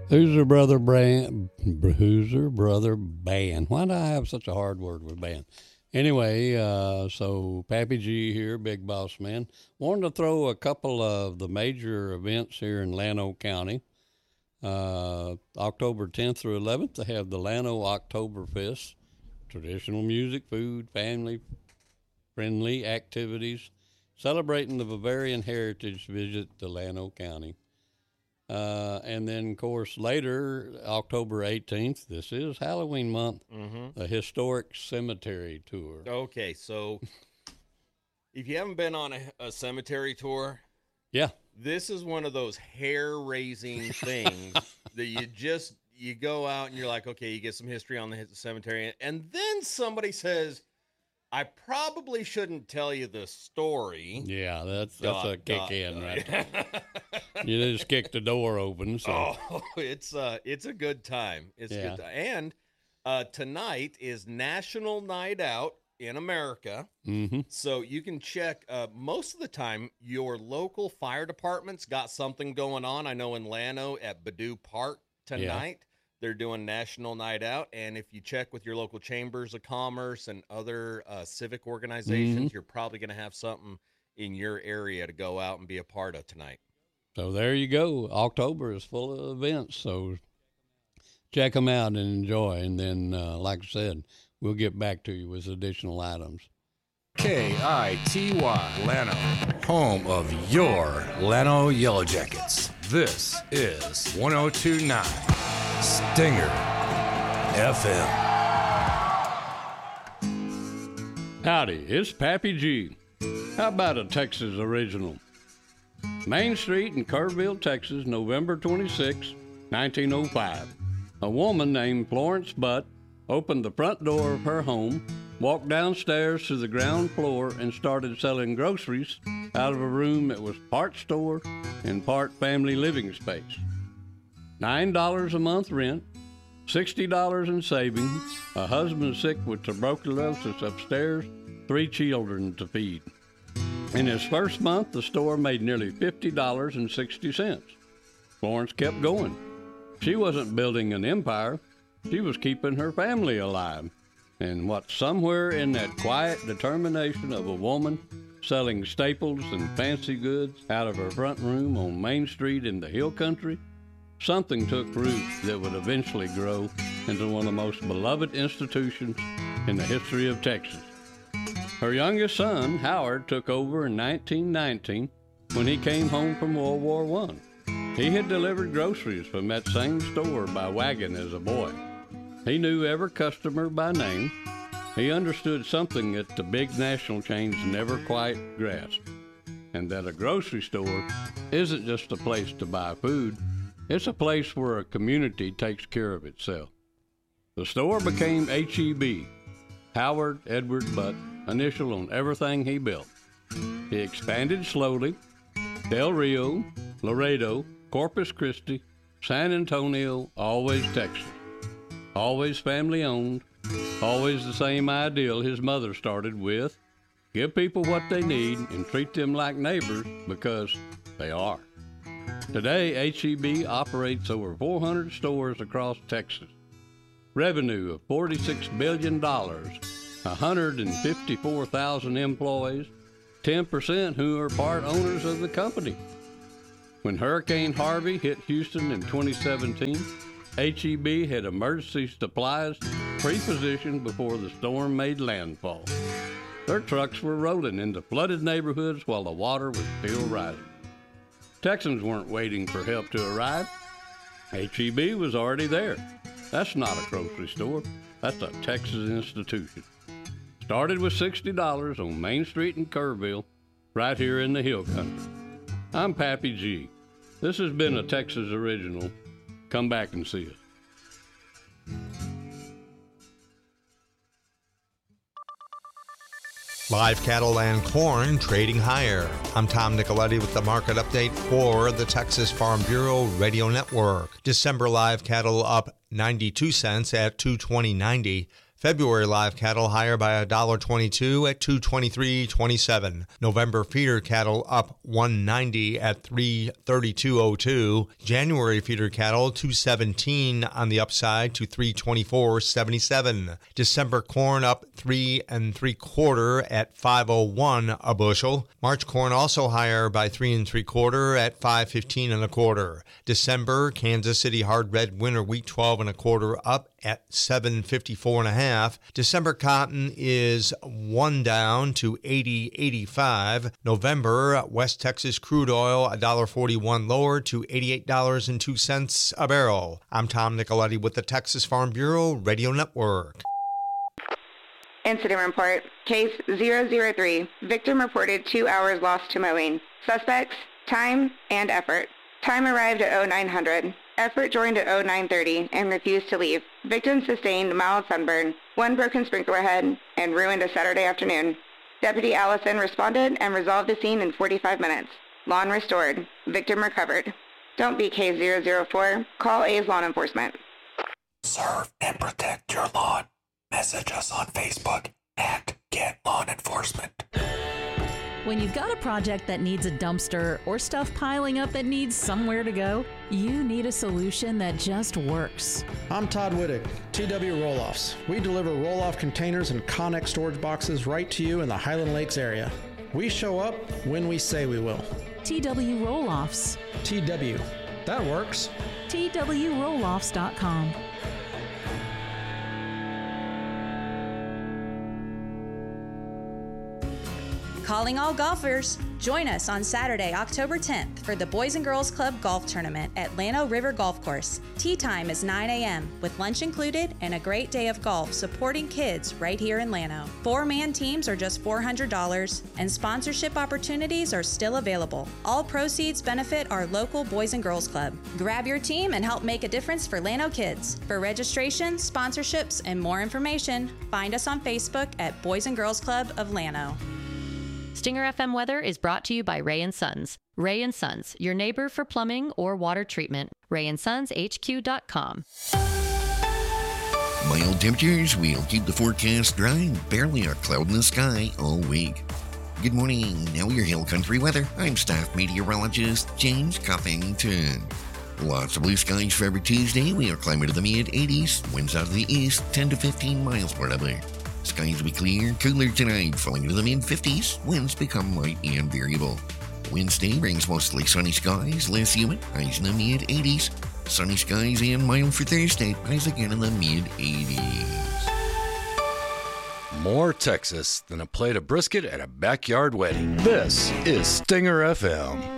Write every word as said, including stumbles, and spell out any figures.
Hoosier Brother Brand, Hoosier Brother Band. Why do I have such a hard word with band? Anyway, uh, so Pappy G here, Big Boss Man. Wanted to throw a couple of the major events here in Llano County. Uh, October tenth through eleventh, they have the Llano Oktoberfest. Traditional music, food, family-friendly activities. Celebrating the Bavarian heritage, visit the Llano County. Uh, and then, of course, later, October eighteenth, this is Halloween month, mm-hmm. a historic cemetery tour. Okay, so if you haven't been on a, a cemetery tour, yeah, this is one of those hair-raising things that you just, you go out and you're like, okay, you get some history on the cemetery, and then somebody says, I probably shouldn't tell you the story. Yeah, that's that's dot, a kick dot, in, dot. Right? You just kick the door open. So. Oh, it's uh, it's a good time. It's yeah. a good time. And uh, tonight is National Night Out in America. Mm-hmm. So you can check. Uh, most of the time, your local fire department's got something going on. I know in Llano at Badoo Park tonight. Yeah. They're doing National Night Out, and if you check with your local chambers of commerce and other uh, civic organizations, mm-hmm. you're probably going to have something in your area to go out and be a part of tonight. So there you go. October is full of events, so check them out and enjoy. And then, uh, like I said, we'll get back to you with additional items. K I T Y, Llano, home of your Llano Yellow Jackets. This is one oh two point nine. Stinger F M. Howdy, it's Pappy G. How about a Texas original? Main Street in Kerrville, Texas, November twenty-sixth, nineteen oh five. A woman named Florence Butt opened the front door of her home, walked downstairs to the ground floor, and started selling groceries out of a room that was part store and part family living space. nine dollars a month rent, sixty dollars in savings, a husband sick with tuberculosis upstairs, three children to feed. In his first month, the store made nearly fifty dollars and sixty cents. Florence kept going. She wasn't building an empire. She was keeping her family alive. And what somewhere in that quiet determination of a woman selling staples and fancy goods out of her front room on Main Street in the Hill Country, something took root that would eventually grow into one of the most beloved institutions in the history of Texas. Her youngest son, Howard, took over in nineteen nineteen when he came home from World War One. He had delivered groceries from that same store by wagon as a boy. He knew every customer by name. He understood something that the big national chains never quite grasped, and that a grocery store isn't just a place to buy food. It's a place where a community takes care of itself. The store became H E B, Howard Edward Butt, initial on everything he built. He expanded slowly. Del Rio, Laredo, Corpus Christi, San Antonio, always Texas. Always family owned, always the same ideal his mother started with: give people what they need and treat them like neighbors, because they are. Today, H E B operates over four hundred stores across Texas. Revenue of forty-six billion dollars, one hundred fifty-four thousand employees, ten percent who are part owners of the company. When Hurricane Harvey hit Houston in twenty seventeen, H E B had emergency supplies pre-positioned before the storm made landfall. Their trucks were rolling into flooded neighborhoods while the water was still rising. Texans weren't waiting for help to arrive. H E B was already there. That's not a grocery store. That's a Texas institution. Started with sixty dollars on Main Street in Kerrville, right here in the Hill Country. I'm Pappy G. This has been a Texas original. Come back and see us. Live cattle and corn trading higher. I'm Tom Nicoletti with the market update for the Texas Farm Bureau Radio Network. December live cattle up ninety-two cents at two twenty ninety. February live cattle higher by one dollar twenty-two at two twenty-three twenty-seven. November feeder cattle up one ninety at three thirty-two oh two. January feeder cattle two seventeen on the upside to three twenty-four seventy-seven. December corn up three and three quarter at five oh one a bushel. March corn also higher by three and three quarter at five fifteen and a quarter. December Kansas City hard red winter wheat twelve and a quarter up at seven fifty-four and a half. December cotton is one down to eighty eighty-five. November West Texas crude oil one dollar forty-one lower to eighty-eight dollars and two cents a barrel. I'm Tom Nicoletti with the Texas Farm Bureau Radio Network. Incident report. Case zero zero three. Victim reported two hours lost to mowing. Suspects, time, and effort. Time arrived at oh nine hundred. Effort joined at oh nine thirty and refused to leave. Victim sustained mild sunburn, one broken sprinkler head, and ruined a Saturday afternoon. Deputy Allison responded and resolved the scene in forty-five minutes. Lawn restored. Victim recovered. Don't be case zero zero four. Call A's Lawn Enforcement. Serve and protect your lawn. Message us on Facebook at Get Lawn Enforcement. When you've got a project that needs a dumpster or stuff piling up that needs somewhere to go, you need a solution that just works. I'm Todd Wittig, T W Roll-Offs. We deliver roll-off containers and Connex storage boxes right to you in the Highland Lakes area. We show up when we say we will. T W Roll-Offs. T W. That works. T W roll offs dot com. Calling all golfers. Join us on Saturday, October tenth for the Boys and Girls Club Golf Tournament at Llano River Golf Course. Tee time is nine a.m. with lunch included and a great day of golf supporting kids right here in Llano. Four-man teams are just four hundred dollars and sponsorship opportunities are still available. All proceeds benefit our local Boys and Girls Club. Grab your team and help make a difference for Llano kids. For registration, sponsorships, and more information, find us on Facebook at Boys and Girls Club of Llano. Stinger F M weather is brought to you by Ray and Sons. Ray and Sons, your neighbor for plumbing or water treatment. ray and sons h q dot com. Mild temperatures will keep the forecast dry, barely a cloud in the sky all week. Good morning. Now your Hill Country weather. I'm staff meteorologist James Cuffington. Lots of blue skies for every Tuesday. We are climbing to the mid eighties. Winds out of the east, ten to fifteen miles per hour. Skies will be clear, cooler tonight, falling into the mid fifties. Winds become light and variable. Wednesday brings mostly sunny skies, less humid, highs in the mid eighties. Sunny skies and mild for Thursday, highs again in the mid eighties. More Texas than a plate of brisket at a backyard wedding. This is Stinger F M.